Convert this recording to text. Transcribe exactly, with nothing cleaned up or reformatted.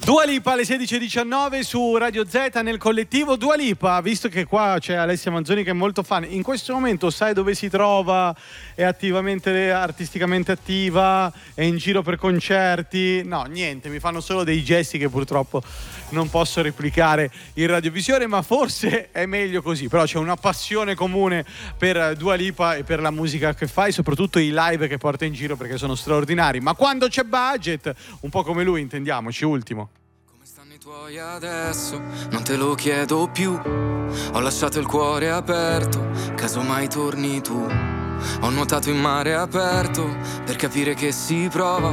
Dua Lipa alle sedici e diciannove su Radio Z nel collettivo Dua Lipa, visto che qua c'è Alessia Manzoni che è molto fan, in questo momento sai dove si trova? È attivamente, artisticamente attiva? È in giro per concerti? No, niente, mi fanno solo dei gesti che purtroppo non posso replicare in radiovisione, ma forse è meglio così. Però c'è una passione comune per Dua Lipa e per la musica che fa e soprattutto i live che porta in giro, perché sono straordinari. Ma quando c'è budget, un po' come lui, intendiamoci, ultimo. Tuoi adesso non te lo chiedo più, ho lasciato il cuore aperto, caso mai torni tu. Ho nuotato in mare aperto per capire che si prova